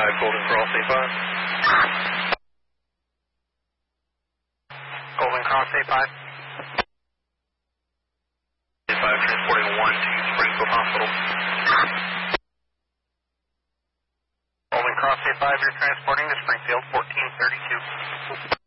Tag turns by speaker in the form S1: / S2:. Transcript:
S1: Golden Cross A5.
S2: Golden Cross A5.
S1: A5 transporting 1 to Springfield Hospital.
S2: Golden Cross A5, you're transporting to Springfield, 1432.